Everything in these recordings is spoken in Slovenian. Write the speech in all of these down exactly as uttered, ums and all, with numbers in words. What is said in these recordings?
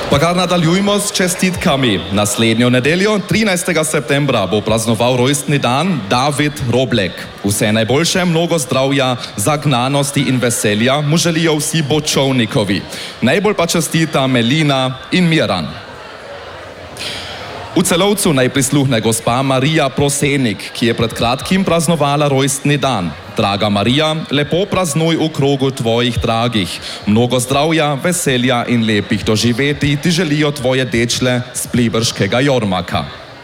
Pa kar nadaljujmo s čestitkami. Naslednjo nedeljo, trinajstega septembra, bo praznoval rojstni dan David Roblek. Vse najboljše, mnogo zdravja, zagnanosti in veselja mu želijo vsi Bočovnikovi. Najbolj pa čestita Melina in Miran. V Celovcu naj prisluhne gospa Marija Prosenik, ki je pred kratkim praznovala rojstni dan. Draga Marija, lepo praznuj v krogu tvojih dragih. Mnogo zdravja, veselja in lepih doživetij ti želijo tvoje dečle z pliberškega Jormaka.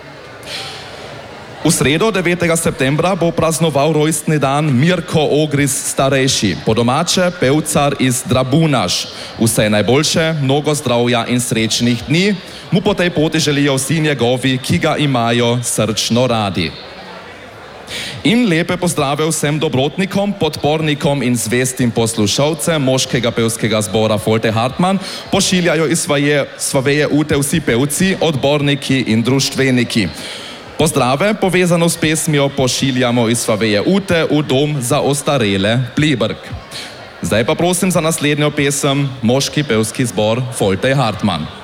V sredo, devetega septembra, bo praznoval rojstni dan Mirko Ogris starejši, po domače pevcar iz Drabunaš. Vse najboljše, mnogo zdravja in srečnih dni mu po tej poti želijo vsi njegovi, ki ga imajo srčno radi. In lepe pozdrave vsem dobrotnikom, podpornikom in zvestim poslušalcem moškega pevskega zbora Folte Hartmann pošiljajo iz svoje, svoje ute vsi pevci, odborniki in društveniki. Pozdrave, povezano s pesmijo, pošiljamo iz svoje ute v dom za ostarele Pliberk. Zdaj pa prosim za naslednjo pesem moški pevski zbor Folte Hartmann.